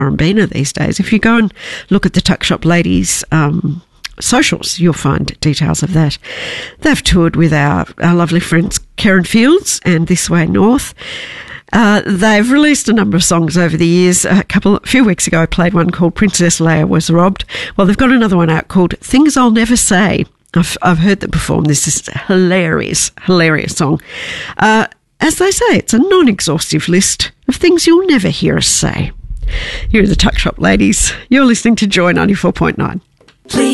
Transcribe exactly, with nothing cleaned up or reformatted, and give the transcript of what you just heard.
Warrambina these days. If you go and look at the Tuck Shop Ladies um, socials, you'll find details of that. They've toured with our, our lovely friends Karen Fields and This Way North. Uh, they've released a number of songs over the years. A couple, a few weeks ago, I played one called Princess Leia Was Robbed. Well, they've got another one out called Things I'll Never Say. I've, I've heard that performed. This is a hilarious, hilarious song. Uh, as they say, it's a non-exhaustive list of things you'll never hear us say. Here are the Tuck Shop Ladies. You're listening to Joy ninety-four point nine.